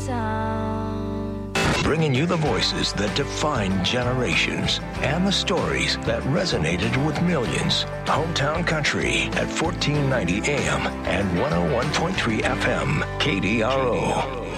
Bringing you the voices that define generations and the stories that resonated with millions. Hometown Country at 1490 AM and 101.3 FM, KDRO.